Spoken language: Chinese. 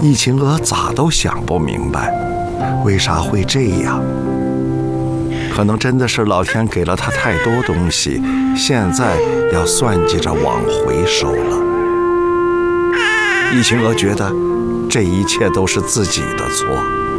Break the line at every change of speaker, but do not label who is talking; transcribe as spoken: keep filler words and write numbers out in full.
易晴娥咋都想不明白，为啥会这样？可能真的是老天给了她太多东西，现在要算计着往回收了。易晴娥觉得这一切都是自己的错。